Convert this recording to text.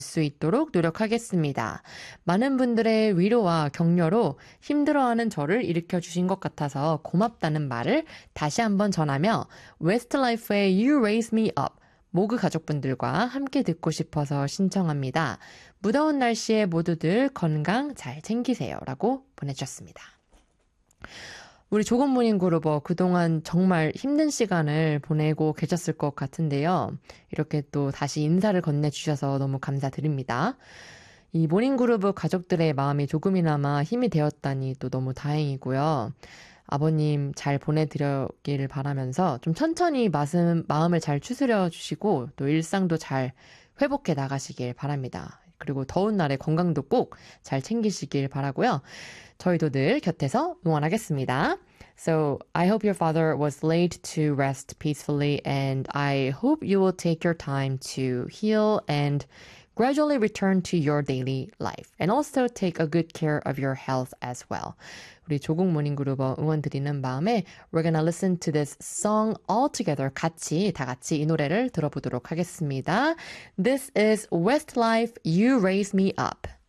수 있도록 노력하겠습니다. 많은 분들의 위로와 격려로 힘들어하는 저를 일으켜주신 것 같아서 고맙다는 말을 다시 한번 전하며 웨스트라이프의 You Raise Me Up 모그 가족분들과 함께 듣고 싶어서 신청합니다. 무더운 날씨에 모두들 건강 잘 챙기세요 라고 보내주셨습니다. 우리 조건모닝 그루버 그동안 정말 힘든 시간을 보내고 계셨을 것 같은데요. 이렇게 또 다시 인사를 건네주셔서 너무 감사드립니다. 이 모닝 그루브 가족들의 마음이 조금이나마 힘이 되었다니 또 너무 다행이고요. 아버님 잘 보내드리길 바라면서 좀 천천히 마음을 잘 추스려 주시고 또 일상도 잘 회복해 나가시길 바랍니다. 그리고 더운 날에 건강도 꼭 잘 챙기시길 바라고요. 저희도 늘 곁에서 응원하겠습니다. So I hope your father was laid to rest peacefully and I hope you will take your time to heal and gradually return to your daily life and also take a good care of your health as well. 우리 조국 모닝그룹 응원 드리는 마음에 we're gonna listen to this song all together 다 같이 이 노래를 들어보도록 하겠습니다. This is Westlife, You Raise Me Up.